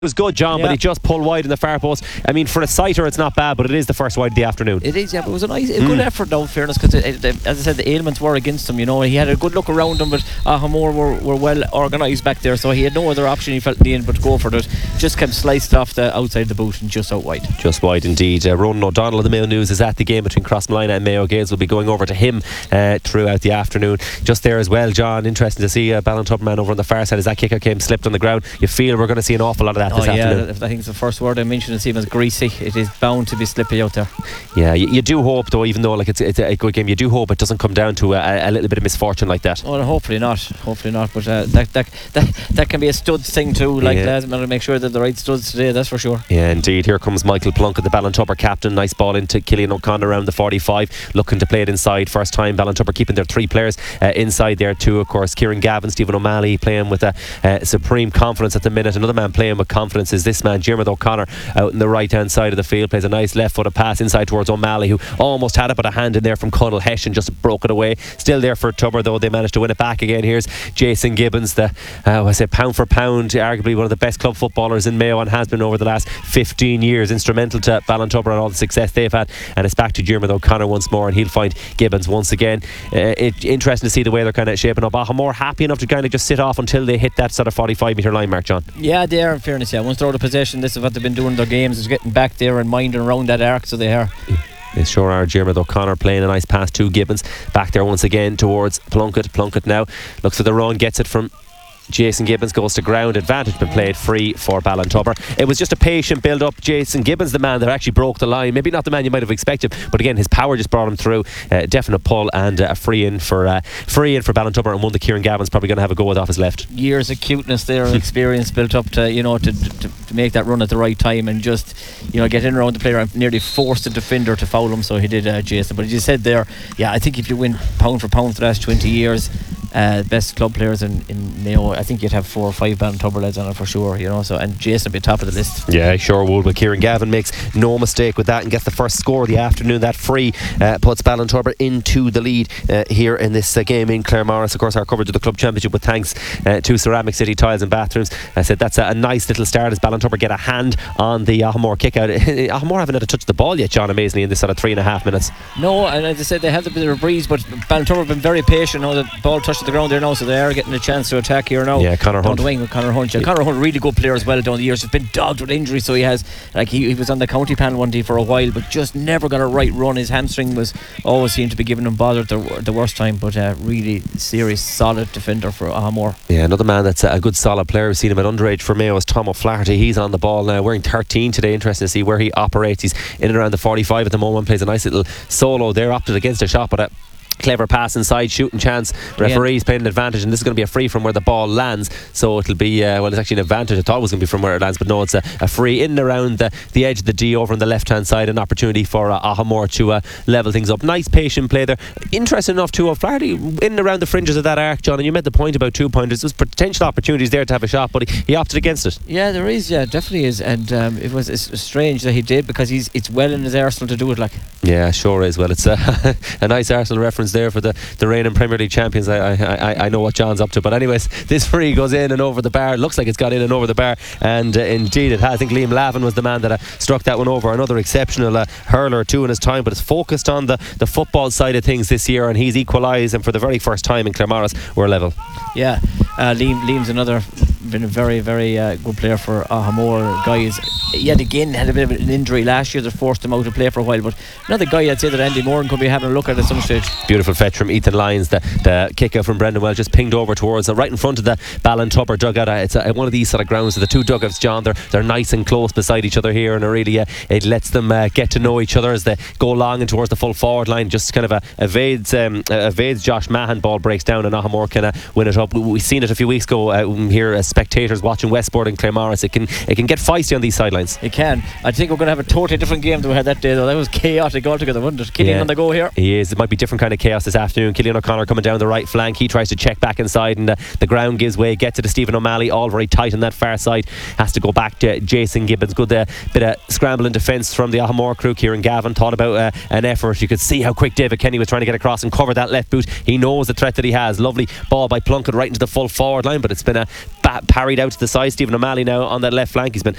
was good, John, but he just pulled wide in the far post. I mean, for a sighter, it's not bad, but it is the first wide of the afternoon. It is, yeah, but it was a good effort, though, in fairness, because, as I said, the ailments were against him. You know, he had a good look around him, but Hamor were well organised back there, so he had no other option, he felt, in the end, but to go for it. Just kept sliced off the outside the boot and just out wide. Just wide, indeed. Ronan O'Donnell of the Mayo News is at the game between Crossmolina and Mayo. Gales will be going over to him throughout the afternoon. Just there as well, John, interesting to see Ballintubber man over on the far side as that kicker came slipped on the ground. You feel we're going to see an awful lot of that this afternoon. I think it's the first word I mentioned this evening is greasy. It is bound to be slippy out there. Yeah, you do hope, though, even though it's a good game, you do hope it doesn't come down to a little bit of misfortune like that. Oh, hopefully not. But that can be a stud thing too. Lads, matter to make sure that the right studs today. That's for sure. Yeah, indeed. Here comes Michael Plunkett, the Ballintubber captain. Nice ball into Killian O'Connor around the 45, looking to play it inside. First time Ballintubber keeping their three players inside there too. Of course, Kieran Gavin, Stephen O'Malley playing with supreme confidence at the minute. Another man playing with confidence is this man, Diarmuid O'Connor, out in the right hand side of the field. Plays a nice left footed pass inside towards O'Malley, who almost had it, but a hand in there from Conal Hession just broke it away. Still there for Tubber, though. They managed to win it back again. Here's Jason Gibbons, the pound for pound, arguably one of the best club footballers in Mayo, and has been over the last 15 years, instrumental to Ballintubber and all the success they've had. And it's back to Diarmuid O'Connor once more, and he'll find Gibbons once again. Interesting to see the way they're kind of shaping up. Hamor happy enough to kind of just sit off until they hit that sort of 45 metre line mark, John. Yeah, they are, in fairness. Yeah, once they're out of possession, this is what they've been doing in their games, is getting back there and minding around that arc, so they are. They sure are. Diarmuid O'Connor playing a nice pass to Gibbons. Back there once again towards Plunkett. Plunkett now looks for the run, gets it from Jason Gibbons, goes to ground. Advantage been played free for Ballintubber. It was just a patient build up. Jason Gibbons, the man that actually broke the line. Maybe not the man you might have expected, but again, his power just brought him through. Definite pull and a free in for Ballintubber, and one that Kieran Gavin's probably going to have a go with off his left. Years of cuteness there, experience built up to make that run at the right time and just get in around the player and nearly forced the defender to foul him. So he did, Jason. But as you said there, I think if you win pound for pound for the last 20 years, best club players in Mayo, I think you'd have 4 or 5 Ballintubber lads on it for sure, so, and Jason would be top of the list. Yeah, sure would. But Kieran Gavin makes no mistake with that and gets the first score of the afternoon. That free puts Ballintubber into the lead here in this game in Claremorris. Of course, our coverage of the club championship with thanks to Ceramic City Tiles and Bathrooms. I said that's a nice little start as Ballintubber get a hand on the Hamor kick out. Hamor haven't had a touch of the ball yet, John, amazingly, in this sort of 3.5 minutes. No, and as I said, they have a bit of a breeze, but Ballintubber have been very patient. The ball touched the ground there now, so they are getting a chance to attack here now. Yeah, Conor Hunt. Conor Hunt. Yeah. Conor Hunt, really good player as well down the years. He's been dogged with injuries, so he has. He was on the county panel one day for a while, but just never got a right run. His hamstring was always seemed to be giving him bother at the worst time, but really serious, solid defender for Hamor. Yeah, another man that's a good solid player. We've seen him at underage for Mayo is Tom O'Flaherty. He's on the ball now, wearing 13 today. Interesting to see where he operates. He's in and around the 45 at the moment. Plays a nice little solo there, opted against a shot, but clever pass inside, shooting chance. Referee's playing an advantage, and this is going to be a free from where the ball lands, so it'll be it's actually an advantage. I thought it was going to be from where it lands, but no, it's a free in and around the edge of the D over on the left hand side. An opportunity for Hamor to level things up. Nice patient play there. Interesting enough too, O'Flaherty in and around the fringes of that arc, John, and you made the point about 2 pointers. There's potential opportunities there to have a shot, but he opted against it. Yeah, there is, definitely is, and it's strange that he did, because it's well in his arsenal to do it. Yeah, sure is. Well, it's a nice Arsenal reference there for the reigning Premier League champions. I know what John's up to, but anyways, this free goes in and over the bar. Looks like it's got in and over the bar, and indeed it has. I think Liam Lavin was the man that struck that one over. Another exceptional hurler too in his time, but it's focused on the football side of things this year, and he's equalised, and for the very first time in Claremorris we're level. Yeah, Liam's been a very, very good player for Hamor. Guys, yet again had a bit of an injury last year that forced him out to play for a while, but another guy I'd say that Andy Moran could be having a look at some stage. Beautiful fetch from Ethan Lyons. The kick out from Brendan Welch just pinged over towards right in front of the Ballintubber dugout. It's one of these sort of grounds. The two dugouts, John, they're nice and close beside each other here, and it lets them get to know each other as they go along and towards the full forward line. Just kind of evades Josh Mahan. Ball breaks down and Hamor can win it up. We've seen it a few weeks ago here as spectators watching Westport and Claremorris. It can get feisty on these sidelines. It can. I think we're going to have a totally different game than we had that day, though. That was chaotic altogether, wasn't it? Killian on the go here. He is. It might be different kind of chaos this afternoon. Killian O'Connor coming down the right flank. He tries to check back inside, and the ground gives way. Gets it to Stephen O'Malley, all very tight on that far side. Has to go back to Jason Gibbons. Good bit of scramble in defence from the Hamor crew. Kieran Gavin thought about an effort. You could see how quick David Kenny was trying to get across and cover that left boot. He knows the threat that he has. Lovely ball by Plunkett right into the full forward line, but it's been a parried out to the side. Stephen O'Malley now on that left flank. He's been